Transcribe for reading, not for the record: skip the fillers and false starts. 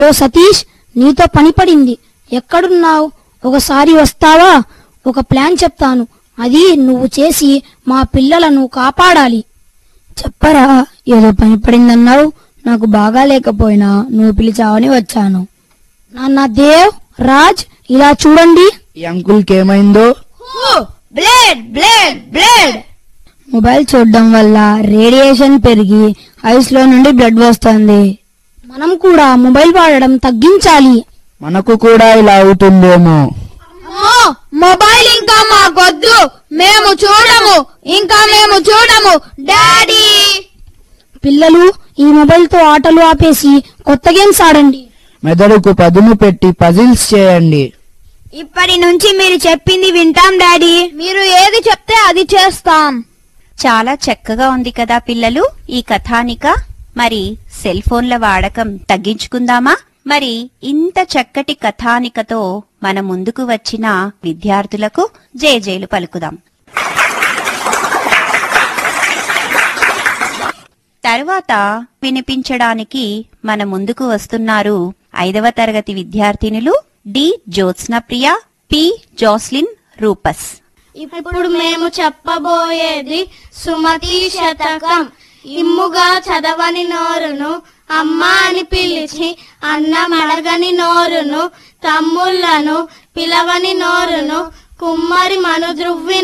ఓ సతీష్, నీతో పని పడింది. ఎక్కడున్నావు? ఒకసారి వస్తావా? ఒక ప్లాన్ చెప్తాను. అది నువ్వు చేసి మా పిల్లలను కాపాడాలి. చెప్పరా, ఏదో పని పడిందన్నావు. నాకు బాగా లేకపోయినా నువ్వు పిలిచావని వచ్చాను. నాన్న దేవ్, రాజ్, ఇలా చూడండి. ఈ అంకుల్కి ఏమైందో? Blade blade blade. మొబైల్ చూడడం వల్ల రేడియేషన్ పెరిగి ఐస్ లో నుండి బ్లడ్ వస్తుంది. మనం కూడా మొబైల్ వాడడం తగ్గించాలి. మనకు కూడా ఇలా అవుతుందేమో. మొబైల్ ఇంకా మాకొద్దు. మేము చూడము డాడీ. పిల్లలు, ఈ మొబైల్ తో ఆటలు ఆపేసి కొత్త గేమ్స్ ఆడండి. మెదడుకు పదును పెట్టి పజిల్స్ చేయండి. ఇప్పటి నుంచి మీరు చెప్పింది వింటాం డాడీ. మీరు ఏది చెప్తే అది చేస్తాం. చాలా చక్కగా ఉంది కదా పిల్లలు ఈ కథానిక. మరి సెల్ ఫోన్ల వాడకం తగ్గించుకుందామా? మరి ఇంత చక్కటి కథానికతో మన ముందుకు వచ్చిన విద్యార్థులకు జేజేలు పలుకుదాం. తరువాత వినిపించడానికి మన ముందుకు వస్తున్నారు 5వ తరగతి విద్యార్థినులు డి జ్యోత్స్నప్రియ, పి జోస్లిన్ రూపస్. ఇప్పుడు మేము చెప్పబోయేది సుమతి శతకం. ఇమ్ముగా చదవని నోరును అమ్మ అని పిలిచి, అన్నం అడగని నోరును తమ్ముళ్లను పిలవని నోరును కుమ్మరి మను ద్రువ్వి